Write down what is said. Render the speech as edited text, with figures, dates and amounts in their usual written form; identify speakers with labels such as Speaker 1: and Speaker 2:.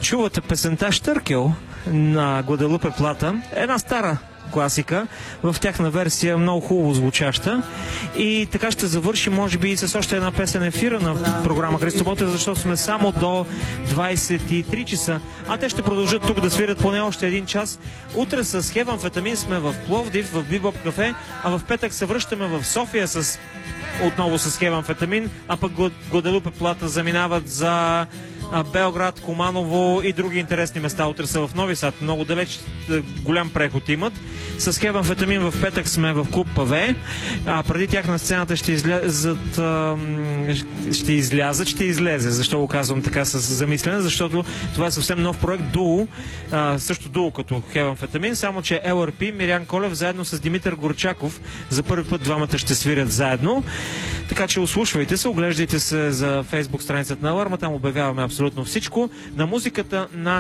Speaker 1: чувате песента Штъркел на Гваделупе Плата. Една стара класика, в тяхна версия много хубаво звучаща. И така ще завърши, може би, с още една песен ефира на програма Христо Ботев, защото сме само до 23 часа. А те ще продължат тук да свирят поне още един час. Утре с Хевамфетамин сме в Пловдив, в Бибоп кафе, а в петък се връщаме в София отново с Хевамфетамин, а пък Гваделупе Плата заминават за Белград, Куманово и други интересни места. Утре са в Нови Сад. Много далеч, голям преход имат. С Хевамфетамин в петък сме в клуб Паве. Преди тях на сцената ще излезе. Защо го казвам така с замислене? Защото това е съвсем нов проект, дуо, също дуо като Хевамфетамин, само че LRP, Мирян Колев заедно с Димитър Горчаков за първи път двамата ще свирят заедно. Така че услушвайте се, оглеждайте се за фейсбук страницата на Аларма, там обявяваме абсолютно всичко. На музиката на